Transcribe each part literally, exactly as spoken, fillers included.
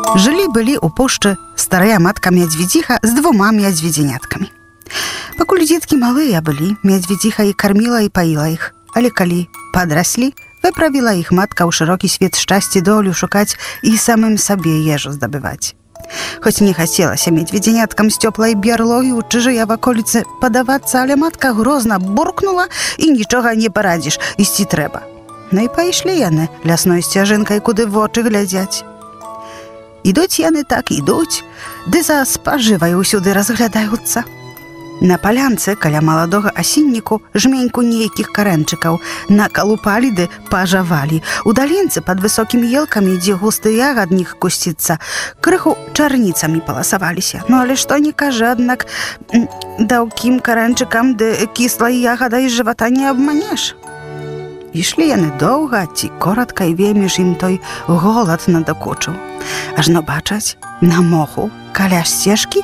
Жили-были у пушчы старая матка-мядзведзіха з двума мядзведзяняткамі. Пакуль дзеткі малыя былі, мядзведзіха і карміла і паіла іх, але калі падраслі, выправіла іх матка ў шырокі свет шчасці долю шукаць і самым сабе ежу здабываць. Хоць не хацелася мядзведзяняткам з цёплай бярлогі ў чужыя ваколіцы падавацца, але матка грозна буркнула і нічога не парадзіш, ісці трэба. Ну і пайшлі яны лясной сцяжынкай, куды вочы глядзяць. Ідуць яны так, ідуць, ды за спажывай усюды разглядаюцца. На палянцы каля маладога асінніку жменьку нейкіх карэнчыкаў накалупалі ды пажавалі. У далінцы пад высокімі елкамі, дзе густы ягаднік кусціцца, крыху чарніцамі паласаваліся. Ну але што не кажа, аднак даўкім карэнчыкам ды кіслай ягадай з жывата не абманеш. Ішлі яны доўга ці коротка, і вельмі ж ім той голад надакучыў. Ажно бачаць, на моху каля сцежкі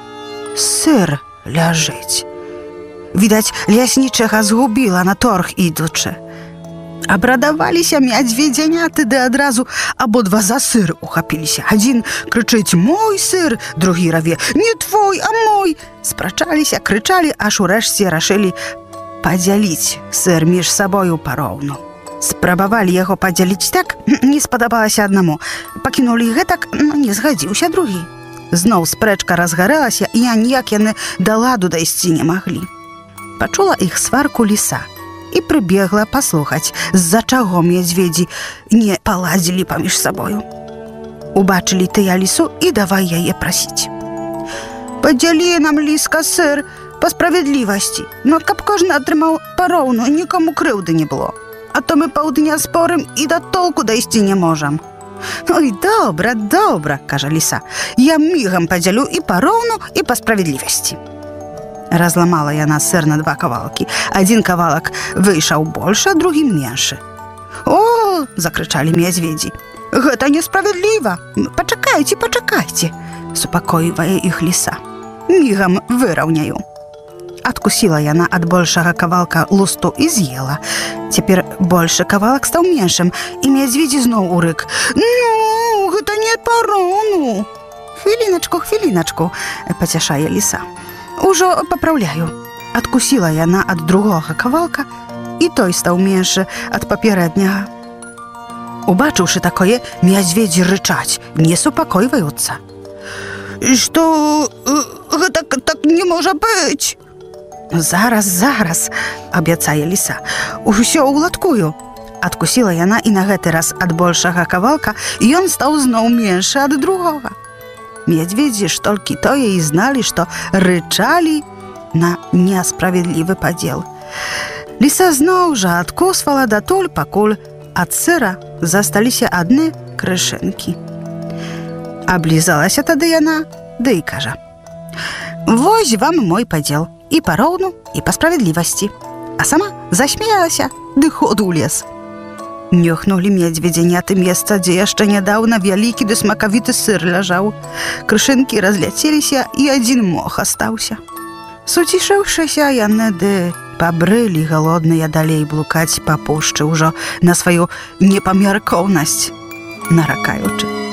сыр ляжыць. Відаць, ляснічага згубіла на торг ідучы. Абрадаваліся мядзведзяняты, ды адразу абодва за сыр ухапіліся. Адзін крычыць: «Мой сыр!» Другі раве: «Не твой, а мой!» Спрачаліся, крычалі, аж урэшце рашылі падзяліць сыр між сабою пароўну. Спрабавалі яго падзяліць так, не спадабалася аднаму. Пакінулі гэтак, но не згадзіўся другі. Зноў спрэчка разгарэлася, і аніяк яны да ладу дайсці не маглі. Пачула іх сварку ліса і прыбегла паслухаць, з-за чаго мядзведзі не паладзілі паміж сабою. Убачылі тыя лісу і давай яе прасіць: «Падзялі нам, ліска, сыр па справядлівасці, но каб кожны атрымаў пароўну, нікому крыўды не было. А то мы паўдня спорым і да толку дайсці не можам». «Ой, добра, добра, – кажа ліса, – я мігам падзялю і пароўну, і па справядлівасці». Разламала яна сыр на два кавалкі. Адзін кавалак выйшаў большы, а другі меншы. «О!» – закрычалі мядзведзі. «Гэта несправядліва! Пачакайце, пачакайце!» – супакойвае іх ліса. «Мігам выраўняю». Адкусіла яна ад большага кавалка лусту і з'ела. Цяпер большы кавалак стаў меншым, і мядзведзі зноў урык: «Ну, гэта не пароўну!» «Хвіліначку, хвіліначку!» – пацяшае ліса. «Ужо папраўляю». Адкусіла яна ад другога кавалка, і той стаў меншы ад папярэдняга. Убачыўшы такое, мядзведзі рычаць, не супакойваюцца. «Што? Гэта так не можа быць!» «Зараз, зараз!» – абяцае ліса. «Усё уладкую!» Адкусіла яна і на гэты раз ад большага кавалка, і ён стаў зноў меншы ад другога. Мядзведзі ж толькі тое і зналі, што рычалі на несправядлівы падзел. Ліса зноў жа адкусвала датуль, пакуль ад сыра засталіся адны крышынкі. Аблізалася тады яна, ды і кажа: «Вось вам мой падзел, і пароўну, і па справядлівасці». А сама засмеялася, ды ходу ў лес. Нюхнулі мядзведзяняты месца, дзе яшчэ нядаўна вялікі ды смакавіты сыр ляжаў. Крышынкі разляцеліся, і адзін мох астаўся. Суцішыўшыся, яны ды пабрылі галодныя далей блукаць па пушчы, ўжо на сваю непамяркоўнасць наракаючы.